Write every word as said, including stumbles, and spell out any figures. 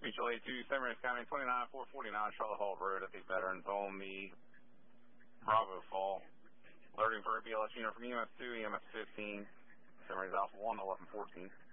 Mutual A two, San Bernardino County, twenty-nine four forty-nine Charlotte Hall Road. I think veterans on the Bravo Fall. Alerting for a B L S unit from E M S two, E M S fifteen, San Bernardino Alpha one, eleven fourteen.